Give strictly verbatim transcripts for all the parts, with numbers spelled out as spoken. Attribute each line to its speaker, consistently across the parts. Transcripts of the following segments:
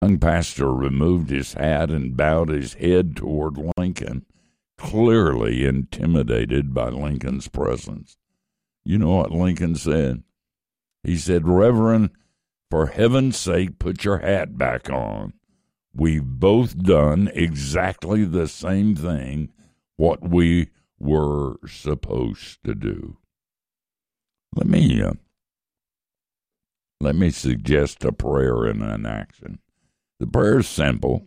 Speaker 1: Young pastor removed his hat and bowed his head toward Lincoln, clearly intimidated by Lincoln's presence. You know what Lincoln said? He said, "Reverend, for heaven's sake, put your hat back on. We've both done exactly the same thing, what we were supposed to do." Let me, uh, let me suggest a prayer and an action. The prayer is simple.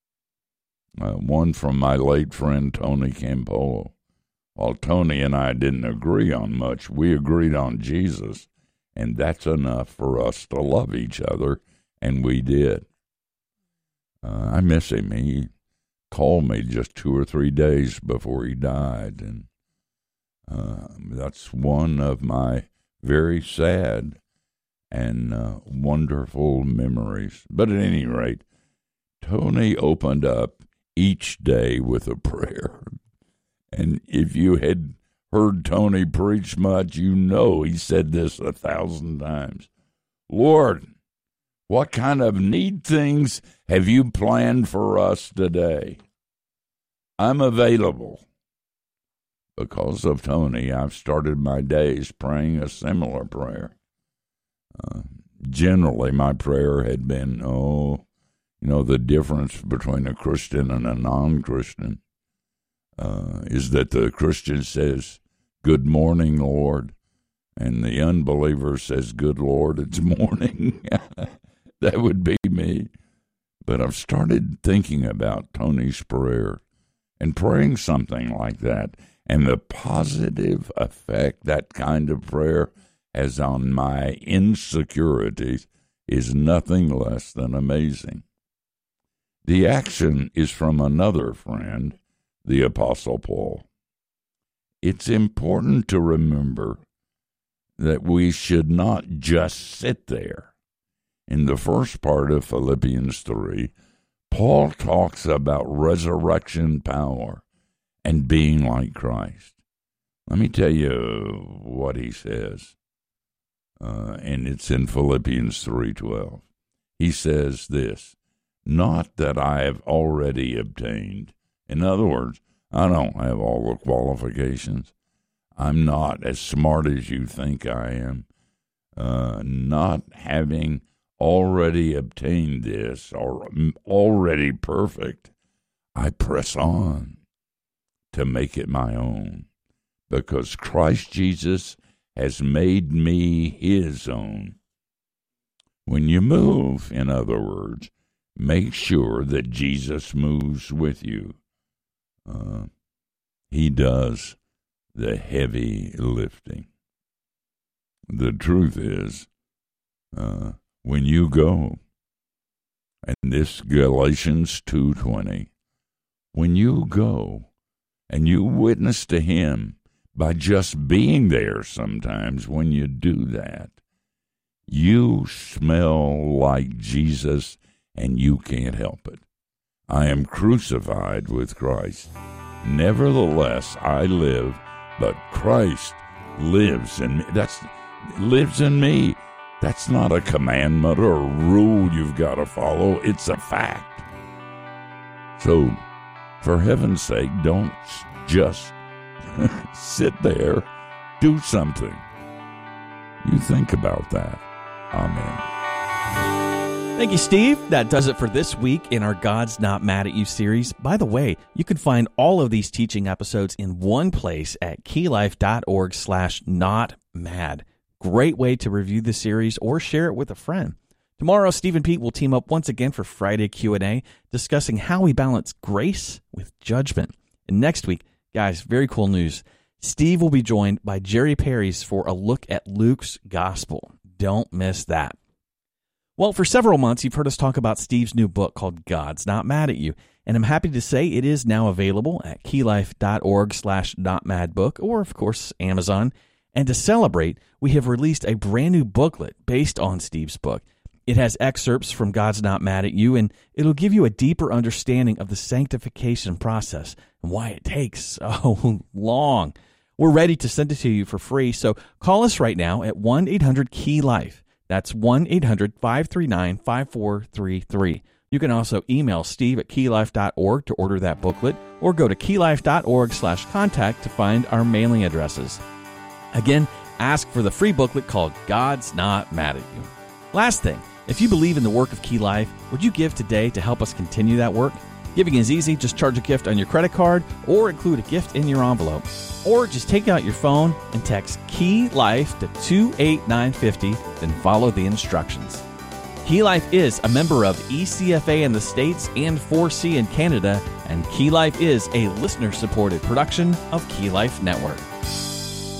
Speaker 1: Uh, one from my late friend Tony Campolo. While Tony and I didn't agree on much, we agreed on Jesus, and that's enough for us to love each other, and we did. Uh, I miss him. He called me just two or three days before he died, and uh, that's one of my very sad and uh, wonderful memories. But at any rate, Tony opened up each day with a prayer. And if you had heard Tony preach much, you know he said this a thousand times. "Lord, what kind of neat things have you planned for us today? I'm available." Because of Tony, I've started my days praying a similar prayer. Uh, generally, my prayer had been, oh, you know, the difference between a Christian and a non-Christian uh, is that the Christian says, "Good morning, Lord," and the unbeliever says, "Good Lord, it's morning." That would be me. But I've started thinking about Tony's prayer and praying something like that, and the positive effect that kind of prayer has on my insecurities is nothing less than amazing. The action is from another friend, the Apostle Paul. It's important to remember that we should not just sit there. In the first part of Philippians three, Paul talks about resurrection power and being like Christ. Let me tell you what he says, uh, and it's in Philippians three twelve. He says this, "Not that I have already obtained." In other words, I don't have all the qualifications. I'm not as smart as you think I am. Uh, not having already obtained this or already perfect, I press on to make it my own, because Christ Jesus has made me his own. When you move, in other words, make sure that Jesus moves with you. Uh, he does the heavy lifting. The truth is, uh, when you go, and this Galatians two twenty, when you go and you witness to him by just being there sometimes, when you do that, you smell like Jesus and you can't help it. I am crucified with Christ. Nevertheless, I live, but Christ lives in me. That's lives in me. That's not a commandment or a rule you've got to follow. It's a fact. So, for heaven's sake, don't just sit there. Do something. You think about that. Amen.
Speaker 2: Thank you, Steve. That does it for this week in our God's Not Mad at You series. By the way, you can find all of these teaching episodes in one place at keylife.org slash not mad. Great way to review the series or share it with a friend. Tomorrow, Steve and Pete will team up once again for Friday Q and A, discussing how we balance grace with judgment. And next week, guys, very cool news. Steve will be joined by Jerry Parries for a look at Luke's Gospel. Don't miss that. Well, for several months, you've heard us talk about Steve's new book called God's Not Mad at You, and I'm happy to say it is now available at keylife.org slash notmadbook, or, of course, Amazon. And to celebrate, we have released a brand new booklet based on Steve's book. It has excerpts from God's Not Mad at You, and it'll give you a deeper understanding of the sanctification process and why it takes so long. We're ready to send it to you for free, so call us right now at one eight hundred key life. That's one eight hundred five three nine five four three three. You can also email Steve at key life dot org to order that booklet, or go to key life dot org slash contact to find our mailing addresses. Again, ask for the free booklet called God's Not Mad at You. Last thing, if you believe in the work of Key Life, would you give today to help us continue that work? Giving is easy. Just charge a gift on your credit card or include a gift in your envelope. Or just take out your phone and text Key Life to two eight nine five zero, then follow the instructions. Key Life is a member of E C F A in the States and four C in Canada, and Key Life is a listener-supported production of Key Life Network.